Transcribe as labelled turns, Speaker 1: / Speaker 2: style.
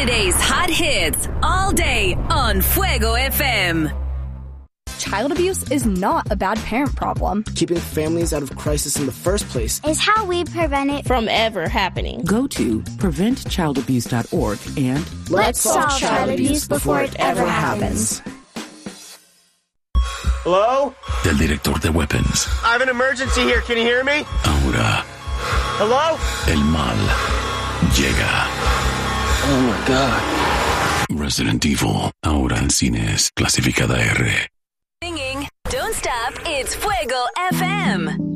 Speaker 1: Today's hot hits all day on Fuego FM.
Speaker 2: Child abuse is not a bad parent problem.
Speaker 3: Keeping families out of crisis in the first place
Speaker 4: is how we prevent it
Speaker 5: from ever happening.
Speaker 6: Go to preventchildabuse.org and
Speaker 4: let's solve child abuse before it ever happens.
Speaker 7: Hello?
Speaker 8: Del director de Weapons.
Speaker 7: I have an emergency here. Can you hear me?
Speaker 8: Ahora.
Speaker 7: Hello?
Speaker 8: El mal llega.
Speaker 3: Oh my God.
Speaker 8: Resident Evil. Ahora en cines. Clasificada R.
Speaker 1: Singing, don't stop, it's Fuego FM.